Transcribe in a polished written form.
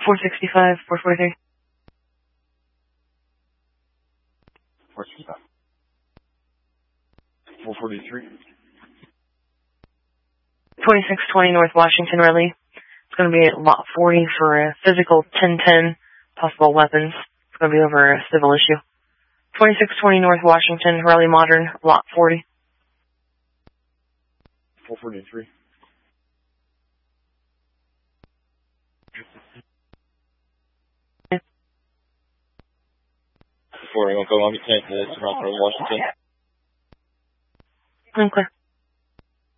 465, 443. 465. 443. 2620 North Washington, Raleigh. It's going to be at lot 40 for a physical 1010, possible weapons. It's going to be over a civil issue. 2620 North Washington, Raleigh Modern, lot 40. 443. 4 Echo Longitude, Washington. Okay.